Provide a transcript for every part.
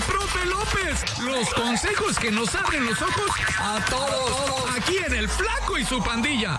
profe López. Los consejos que nos abren los ojos a todos. Aquí en El Flaco y su Pandilla.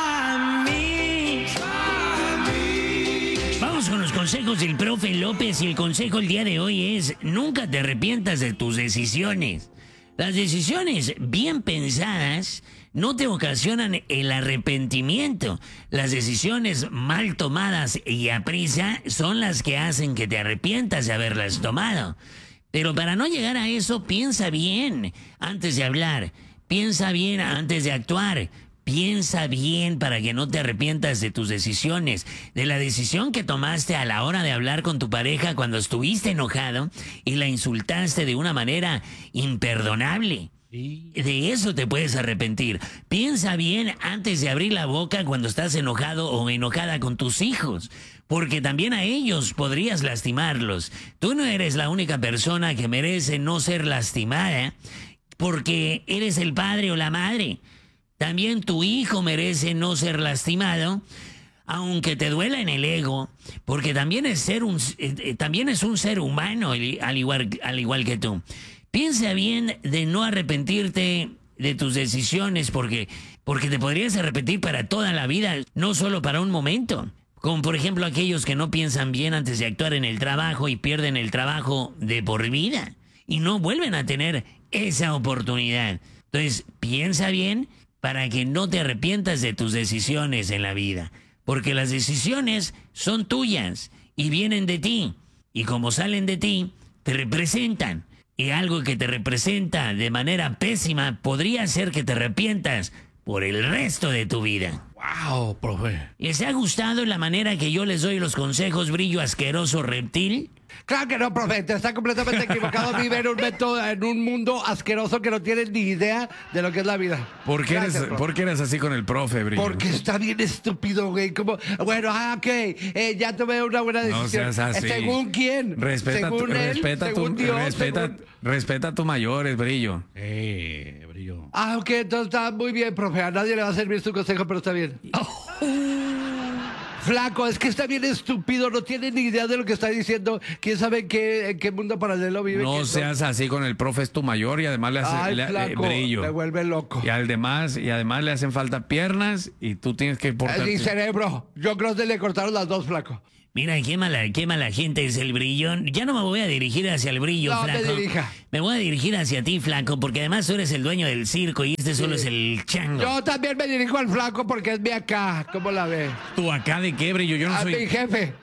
Vamos con los consejos del profe López y el consejo el día de hoy es: nunca te arrepientas de tus decisiones. Las decisiones bien pensadas no te ocasionan el arrepentimiento. Las decisiones mal tomadas y a prisa son las que hacen que te arrepientas de haberlas tomado. Pero para no llegar a eso, piensa bien antes de hablar, piensa bien antes de actuar. Piensa bien para que no te arrepientas de tus decisiones, de la decisión que tomaste a la hora de hablar con tu pareja cuando estuviste enojado y la insultaste de una manera imperdonable. De eso te puedes arrepentir. Piensa bien antes de abrir la boca cuando estás enojado o enojada con tus hijos, porque también a ellos podrías lastimarlos. Tú no eres la única persona que merece no ser lastimada porque eres el padre o la madre. También tu hijo merece no ser lastimado, aunque te duela en el ego, porque también es un ser humano al igual que tú. Piensa bien de no arrepentirte de tus decisiones, porque te podrías arrepentir para toda la vida, no solo para un momento. Como por ejemplo aquellos que no piensan bien antes de actuar en el trabajo y pierden el trabajo de por vida y no vuelven a tener esa oportunidad. Entonces, piensa bien para que no te arrepientas de tus decisiones en la vida. Porque las decisiones son tuyas y vienen de ti. Y como salen de ti, te representan. Y algo que te representa de manera pésima podría ser que te arrepientas por el resto de tu vida. ¡Wow, profe! ¿Les ha gustado la manera que yo les doy los consejos, brillo asqueroso reptil? Claro que no, profe, te está completamente equivocado. Vive en un mundo asqueroso que no tiene ni idea de lo que es la vida. ¿Por qué eres así con el profe, Brillo? Porque está bien estúpido, güey. Como, bueno, ok, ya tomé una buena decisión. No seas así. ¿Según quién? ¿Según él? ¿Según Dios? Respeta a tus mayores, Brillo. Brillo. Ok, entonces está muy bien, profe. A nadie le va a servir su consejo, pero está bien. Flaco, es que está bien estúpido, no tiene ni idea de lo que está diciendo. ¿Quién sabe en qué mundo paralelo vive? No seas así con el profe, es tu mayor y además le hace Flaco, Brillo. me vuelve loco. Y además le hacen falta piernas y tú tienes que portarte. Mi cerebro. Yo creo que le cortaron las dos, Flaco. Mira, qué mala gente es el Brillo. Ya no me voy a dirigir hacia el Brillo, no, Flaco. No, me dirija. Me voy a dirigir hacia ti, Flaco, porque además tú eres el dueño del circo y este solo es el chango. Yo también me dirijo al Flaco porque es mi acá. ¿Cómo la ve? ¿Tú acá de qué, Brillo? Yo no soy... mi jefe.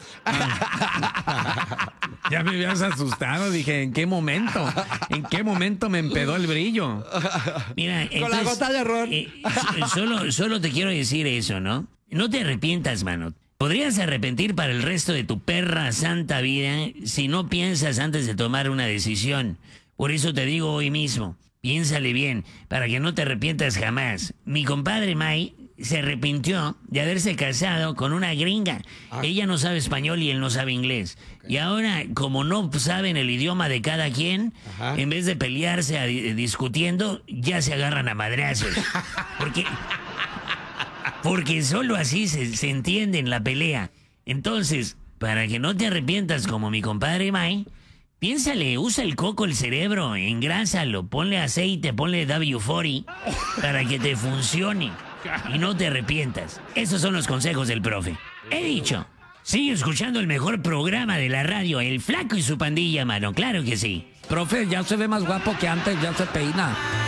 Ya me habías asustado. Dije, ¿en qué momento? ¿En qué momento me empedó el Brillo? Mira, con entonces, la gota de ron. Solo te quiero decir eso, ¿no? No te arrepientas, mano. Podrías arrepentir para el resto de tu perra santa vida si no piensas antes de tomar una decisión. Por eso te digo hoy mismo, piénsale bien, para que no te arrepientas jamás. Mi compadre May se arrepintió de haberse casado con una gringa. Ella no sabe español y él no sabe inglés. Y ahora, como no saben el idioma de cada quien, en vez de pelearse discutiendo, ya se agarran a madrazos. Porque solo así se entiende en la pelea. Entonces, para que no te arrepientas como mi compadre May, piénsale, usa el coco el cerebro, engrásalo, ponle aceite, ponle W40 para que te funcione y no te arrepientas. Esos son los consejos del profe. He dicho, sigue escuchando el mejor programa de la radio, El Flaco y su Pandilla, mano, claro que sí. Profe, ya se ve más guapo que antes, ya se peina.